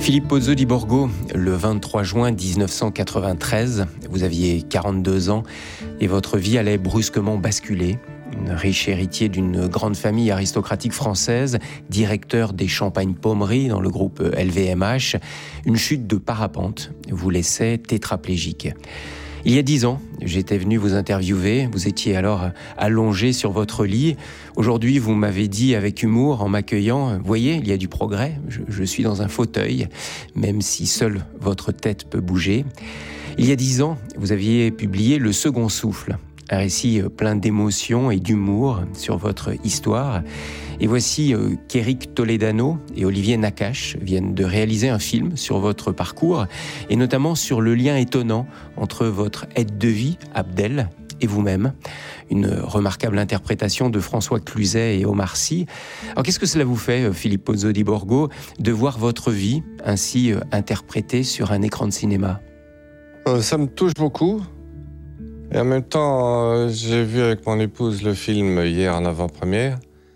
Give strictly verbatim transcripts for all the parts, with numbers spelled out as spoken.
Philippe Pozzo di Borgo, le vingt-trois juin dix-neuf cent quatre-vingt-treize, vous aviez quarante-deux ans et votre vie allait brusquement basculer. Riche héritier d'une grande famille aristocratique française, directeur des Champagnes-Pommery dans le groupe L V M H, une chute de parapente vous laissait tétraplégique. Il y a dix ans, j'étais venu vous interviewer. Vous étiez alors allongé sur votre lit. Aujourd'hui, vous m'avez dit avec humour, en m'accueillant, « Voyez, il y a du progrès. Je, je suis dans un fauteuil, même si seule votre tête peut bouger. » Il y a dix ans, vous aviez publié « Le second souffle », un récit plein d'émotions et d'humour sur votre histoire. Et voici euh, qu'Éric Toledano et Olivier Nakache viennent de réaliser un film sur votre parcours, et notamment sur le lien étonnant entre votre aide de vie, Abdel, et vous-même. Une remarquable interprétation de François Cluzet et Omar Sy. Alors qu'est-ce que cela vous fait, Philippe Pozzo di Borgo, de voir votre vie ainsi euh, interprétée sur un écran de cinéma ? euh, Ça me touche beaucoup. Et en même temps, euh, j'ai vu avec mon épouse le film hier en avant-première.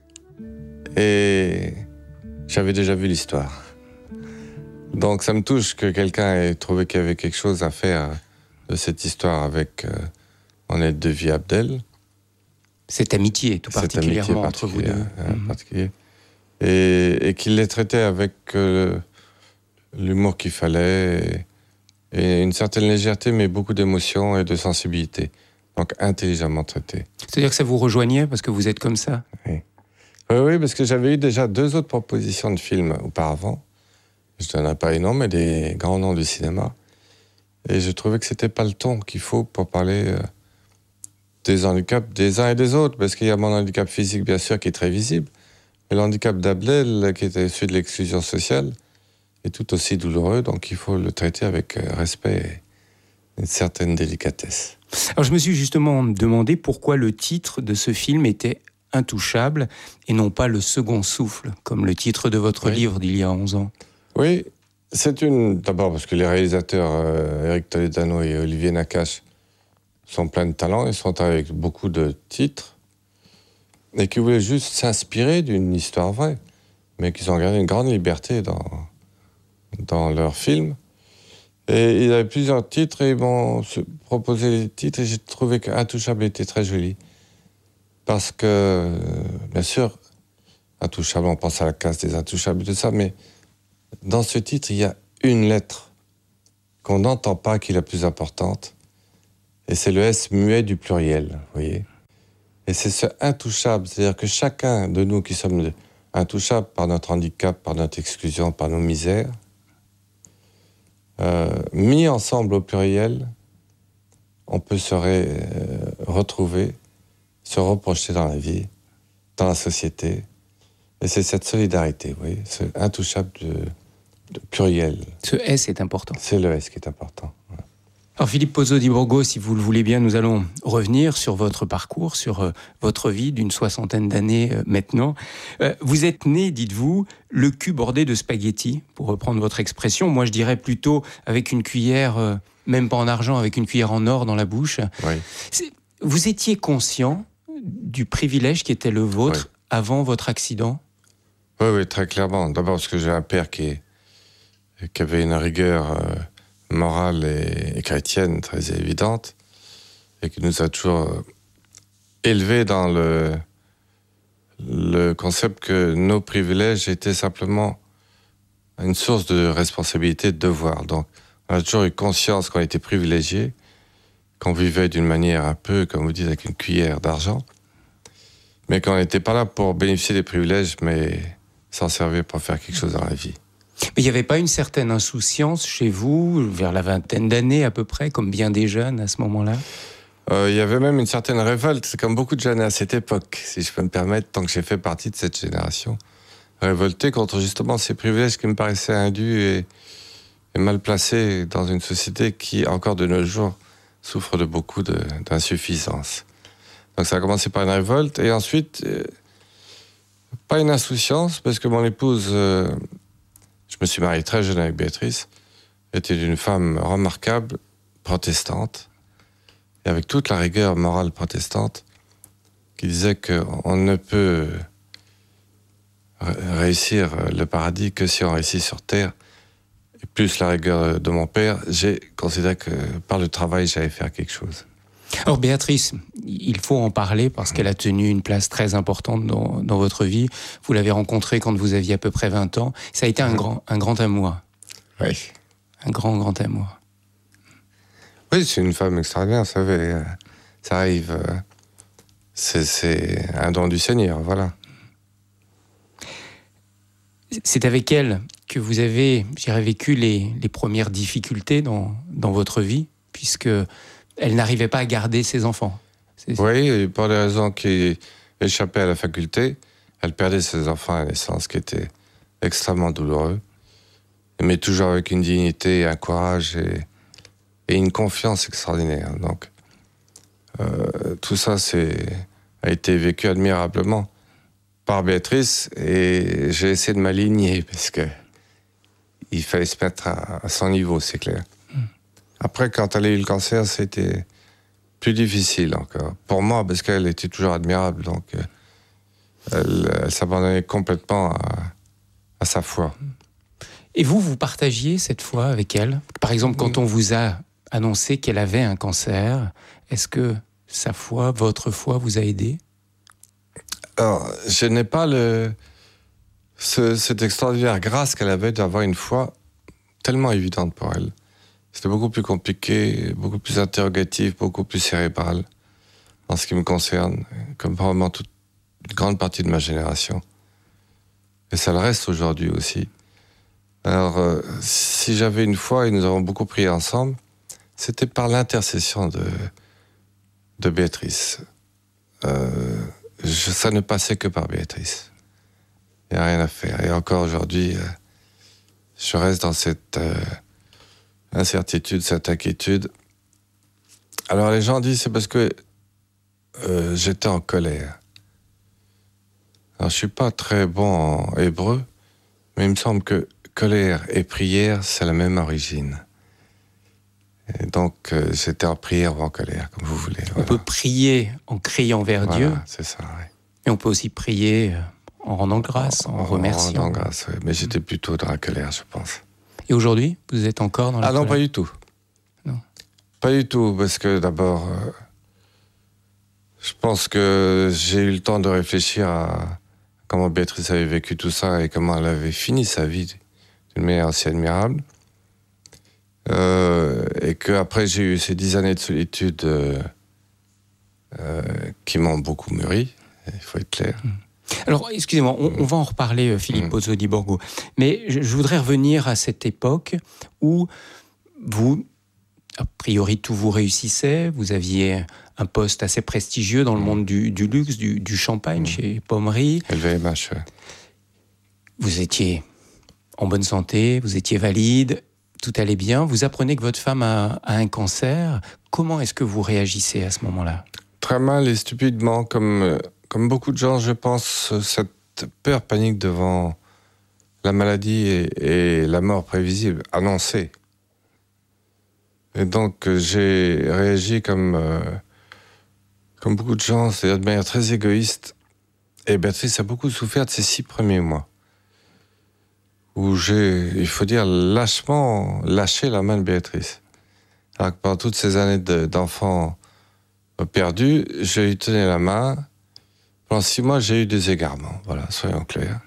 Et j'avais déjà vu l'histoire. Donc ça me touche que quelqu'un ait trouvé qu'il y avait quelque chose à faire de cette histoire avec euh, mon aide de vie Abdel. Cette amitié, tout cette particulièrement amitié entre vous deux. Euh, mmh. particulier. Et, et qu'il les traitait avec euh, l'humour qu'il fallait, et, et une certaine légèreté, mais beaucoup d'émotion et de sensibilité. Donc intelligemment traité. C'est-à-dire que ça vous rejoignait parce que vous êtes comme ça ? Oui. Oui, oui, parce que j'avais eu déjà deux autres propositions de films auparavant. Je n'en ai pas énorme, mais des grands noms du cinéma. Et je trouvais que c'était pas le ton qu'il faut pour parler euh, des handicaps des uns et des autres. Parce qu'il y a mon handicap physique, bien sûr, qui est très visible. Mais l'handicap d'Abdel, qui était issu de l'exclusion sociale, est tout aussi douloureux. Donc il faut le traiter avec respect et une certaine délicatesse. Alors je me suis justement demandé pourquoi le titre de ce film était Intouchable et non pas Le second souffle, comme le titre de votre oui. livre d'il y a onze ans. Oui, c'est une... D'abord parce que les réalisateurs euh, Éric Toledano et Olivier Nakache sont pleins de talent, ils sont avec beaucoup de titres et qui voulaient juste s'inspirer d'une histoire vraie, mais qu'ils ont gardé une grande liberté dans, dans leurs films. Et il y avait plusieurs titres et ils m'ont proposé les titres et j'ai trouvé qu'Intouchable était très joli. Parce que, bien sûr, Intouchable, on pense à la caste des Intouchables et tout ça, mais dans ce titre, il y a une lettre qu'on n'entend pas, qui est la plus importante, et c'est le S muet du pluriel, vous voyez. Et c'est ce Intouchable, c'est-à-dire que chacun de nous qui sommes intouchables par notre handicap, par notre exclusion, par nos misères, euh, mis ensemble au pluriel, on peut se ré- euh, retrouver, se reprojeter dans la vie, dans la société. Et c'est cette solidarité, vous voyez, ce intouchable de, de pluriel. Ce S est important. C'est le S qui est important. Ouais. Alors Philippe Pozzo di Borgo, si vous le voulez bien, nous allons revenir sur votre parcours, sur euh, votre vie d'une soixantaine d'années euh, maintenant. Euh, vous êtes né, dites-vous, le cul bordé de spaghettis, pour reprendre votre expression. Moi, je dirais plutôt avec une cuillère, euh, même pas en argent, avec une cuillère en or dans la bouche. Oui. C'est, vous étiez conscient du privilège qui était le vôtre oui. avant votre accident ? Oui, oui, très clairement. D'abord parce que j'ai un père qui, est, qui avait une rigueur euh, morale et, et chrétienne très évidente et qui nous a toujours euh, élevés dans le, le concept que nos privilèges étaient simplement une source de responsabilité, de devoir. Donc, on a toujours eu conscience qu'on était privilégiés, qu'on vivait d'une manière un peu, comme vous dites, avec une cuillère d'argent, mais qu'on n'était pas là pour bénéficier des privilèges, mais s'en servir pour faire quelque chose dans la vie. Mais il n'y avait pas une certaine insouciance chez vous, vers la vingtaine d'années à peu près, comme bien des jeunes à ce moment-là ? euh, Il y avait même une certaine révolte, comme beaucoup de jeunes à cette époque, si je peux me permettre, tant que j'ai fait partie de cette génération, révoltée contre justement ces privilèges qui me paraissaient indus et, et mal placés dans une société qui, encore de nos jours, souffre de beaucoup de, d'insuffisance. Donc ça a commencé par une révolte, et ensuite, euh, pas une insouciance, parce que mon épouse, euh, je me suis marié très jeune avec Béatrice, était une femme remarquable, protestante, et avec toute la rigueur morale protestante, qui disait qu'on ne peut réussir le paradis que si on réussit sur terre et plus la rigueur de mon père, j'ai considéré que par le travail, j'allais faire quelque chose. Alors Béatrice, il faut en parler parce qu'elle a tenu une place très importante dans, dans votre vie. Vous l'avez rencontrée quand vous aviez à peu près vingt ans. Ça a été un grand, un grand amour. Oui. Un grand, grand amour. Oui, c'est une femme extraordinaire, vous savez. Ça arrive. C'est, c'est un don du Seigneur, voilà. C'est avec elle que vous avez, je dirais, vécu les, les premières difficultés dans, dans votre vie, puisque elle n'arrivait pas à garder ses enfants. C'est... Oui, pour des raisons qui échappaient à la faculté, elle perdait ses enfants à la naissance, ce qui était extrêmement douloureux, mais toujours avec une dignité, un courage et, et une confiance extraordinaire. Donc, euh, tout ça c'est, a été vécu admirablement par Béatrice, et j'ai essayé de m'aligner parce que il fallait se mettre à, à son niveau, c'est clair. Mm. Après, quand elle a eu le cancer, c'était plus difficile encore. Pour moi, parce qu'elle était toujours admirable, donc euh, elle, elle s'abandonnait complètement à, à sa foi. Et vous, vous partagiez cette foi avec elle? Par exemple, quand on vous a annoncé qu'elle avait un cancer, est-ce que sa foi, votre foi, vous a aidé? Alors, je n'ai pas le, ce, cette extraordinaire grâce qu'elle avait d'avoir une foi tellement évidente pour elle. C'était beaucoup plus compliqué, beaucoup plus interrogatif, beaucoup plus cérébral, en ce qui me concerne, comme probablement toute une grande partie de ma génération. Et ça le reste aujourd'hui aussi. Alors, euh, si j'avais une foi, et nous avons beaucoup prié ensemble, c'était par l'intercession de, de Béatrice. Euh, Je, ça ne passait que par Béatrice. Il n'y a rien à faire. Et encore aujourd'hui, euh, je reste dans cette euh, incertitude, cette inquiétude. Alors les gens disent c'est parce que euh, j'étais en colère. Alors je ne suis pas très bon en hébreu, mais il me semble que colère et prière, c'est la même origine. Et donc, euh, j'étais en prière ou en colère, comme vous voulez. Voilà. On peut prier en criant vers voilà, Dieu. C'est ça, oui. Et on peut aussi prier en rendant grâce, en, en remerciant. En rendant grâce, oui. Mais j'étais plutôt dans la colère, je pense. Et aujourd'hui, vous êtes encore dans la ah, colère? Ah non, pas du tout. Non. Pas du tout, parce que d'abord, euh, je pense que j'ai eu le temps de réfléchir à comment Béatrice avait vécu tout ça et comment elle avait fini sa vie d'une manière assez admirable. Euh, et qu'après j'ai eu ces dix années de solitude euh, euh, qui m'ont beaucoup mûri, il faut être clair. Alors, excusez-moi, on, on va en reparler, Philippe mmh. Pozzo di Borgo, mais je, je voudrais revenir à cette époque où vous, a priori, tout vous réussissait, vous aviez un poste assez prestigieux dans le monde du, du luxe, du, du champagne, mmh. chez Pommery. L V M H. Vous étiez en bonne santé, vous étiez valide, tout allait bien. Vous apprenez que votre femme a, a un cancer. Comment est-ce que vous réagissez à ce moment-là? Très mal et stupidement, comme, comme beaucoup de gens, je pense, cette peur panique devant la maladie et, et la mort prévisible, annoncée. Et donc, j'ai réagi comme, euh, comme beaucoup de gens, c'est-à-dire de manière très égoïste. Et Béatrice a beaucoup souffert de ces six premiers mois, où j'ai, il faut dire, lâchement lâché la main de Béatrice. Alors que pendant toutes ces années de, d'enfants perdus, je lui tenais la main. Pendant six mois, j'ai eu des égarements, voilà, soyons clairs.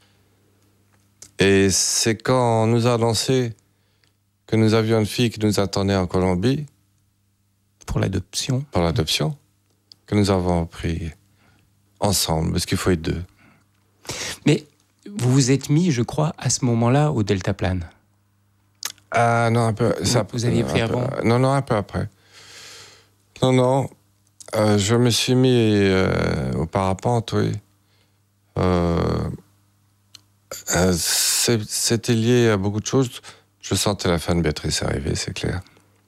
Et c'est quand on nous a annoncé que nous avions une fille qui nous attendait en Colombie. Pour l'adoption. Pour l'adoption, que nous avons pris ensemble, parce qu'il faut être deux. Mais vous vous êtes mis, je crois, à ce moment-là, au deltaplane. Ah non, un peu... Ça, vous aviez pris avant peu, Non, non, un peu après. Non, non, euh, je me suis mis euh, au parapente, oui. Euh, euh, c'est, c'était lié à beaucoup de choses. Je sentais la fin de Béatrice arriver, c'est clair.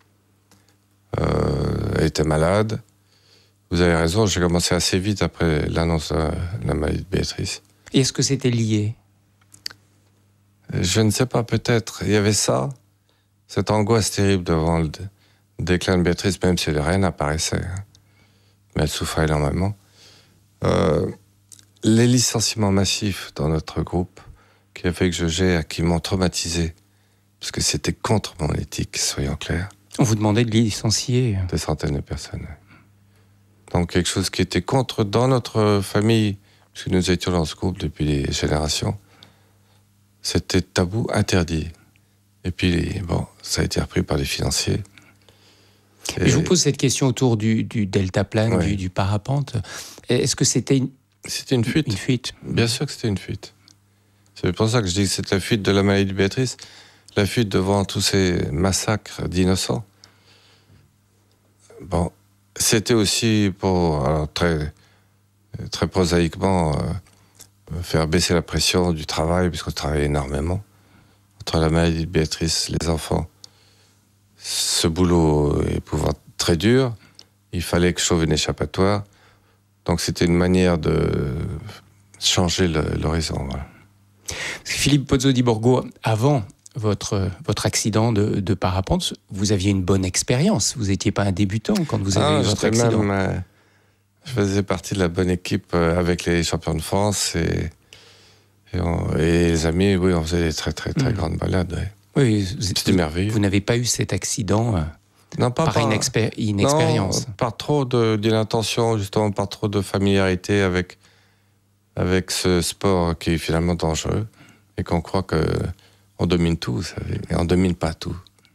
Euh, elle était malade. Vous avez raison, j'ai commencé assez vite après l'annonce de la maladie de Béatrice. Et est-ce que c'était lié? Je ne sais pas, peut-être. Il y avait ça, cette angoisse terrible devant le déclin de Béatrice, même si rien n'apparaissait. Hein. Mais elle souffrait énormément. Euh, les licenciements massifs dans notre groupe, qui a fait que je gère, qui m'ont traumatisé parce que c'était contre mon éthique, soyons clairs. On vous demandait de licencier des centaines de personnes. Donc quelque chose qui était contre dans notre famille, puisque nous étions dans ce groupe depuis des générations, c'était tabou, interdit. Et puis, bon, ça a été repris par les financiers. Et... Je vous pose cette question autour du, du deltaplane, ouais. du, du parapente. Est-ce que c'était une... C'était une fuite. Une fuite. Bien sûr que c'était une fuite. C'est pour ça que je dis que c'est la fuite de la maladie de Béatrice, la fuite devant tous ces massacres d'innocents. Bon, c'était aussi pour, alors très, très prosaïquement, euh, faire baisser la pression du travail, puisqu'on travaillait énormément. Entre la maladie de Béatrice, les enfants, ce boulot est pouvant très dur. Il fallait que je trouve une échappatoire. Donc c'était une manière de changer le, l'horizon. Voilà. Philippe Pozzo di Borgo, avant votre, votre accident de, de parapente, vous aviez une bonne expérience. Vous n'étiez pas un débutant quand vous avez ah, eu votre accident. Même, euh, je faisais partie de la bonne équipe euh, avec les champions de France et, et, on, et les amis. Oui, on faisait des très très très mmh. grandes balades. Ouais. Oui, c'était vous, merveilleux. Vous n'avez pas eu cet accident euh, non, pas par, par inexpé- inexpérience. Non, par trop de, d'inattention, justement, par trop de familiarité avec, avec ce sport qui est finalement dangereux et qu'on croit que on domine tout, vous savez, et on ne domine pas tout.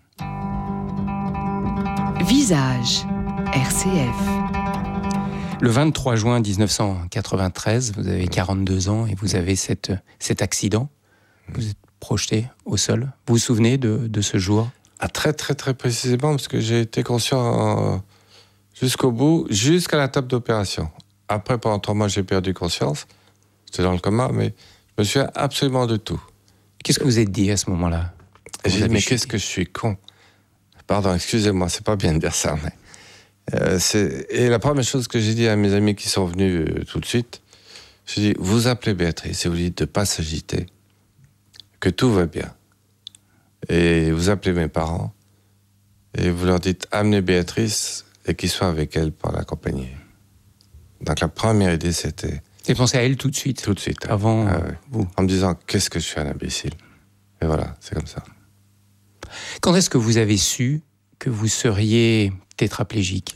Visage, R C F. Le vingt-trois juin dix-neuf cent quatre-vingt-treize, vous avez quarante-deux ans et vous avez cette, cet accident. Vous êtes projeté au sol. Vous vous souvenez de, de ce jour ? Ah, très, très, très précisément, parce que j'ai été conscient euh, jusqu'au bout, jusqu'à la table d'opération. Après, pendant trois mois, j'ai perdu conscience. J'étais dans le coma, mais je me souviens absolument de tout. Qu'est-ce que vous êtes dit à ce moment-là ? J'ai dit, mais qu'est-ce que je suis con. Pardon, excusez-moi, c'est pas bien de dire ça, mais... Euh, c'est... Et la première chose que j'ai dit à mes amis qui sont venus euh, tout de suite, j'ai dit, vous appelez Béatrice et vous dites de ne pas s'agiter, que tout va bien. Et vous appelez mes parents et vous leur dites, amenez Béatrice et qu'ils soient avec elle pour l'accompagner. Donc la première idée, c'était... J'ai pensé à elle tout de suite. Tout de suite. Avant ah, ouais. vous. En me disant, qu'est-ce que je suis un imbécile. Et voilà, c'est comme ça. Quand est-ce que vous avez su que vous seriez tétraplégique ?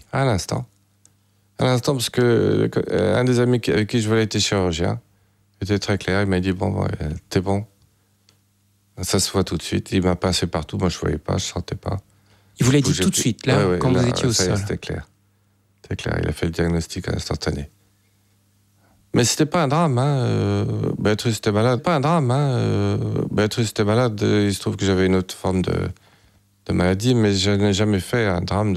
À l'instant. À l'instant, parce que euh, un des amis avec qui je voulais être chirurgien était très clair. Il m'a dit, bon, bon t'es bon. Ça se voit tout de suite. Il m'a passé partout. Moi, je ne voyais pas, je ne sentais pas. Il vous l'a dit tout de suite, là, ouais, ouais, quand là, vous étiez au ça, sol ? C'était clair. C'était clair. Il a fait le diagnostic instantané. Mais c'était pas un drame, hein. Euh, Béatrice était malade. Pas un drame, hein. Euh, Béatrice était malade. Il se trouve que j'avais une autre forme de, de maladie, mais je n'ai jamais fait un drame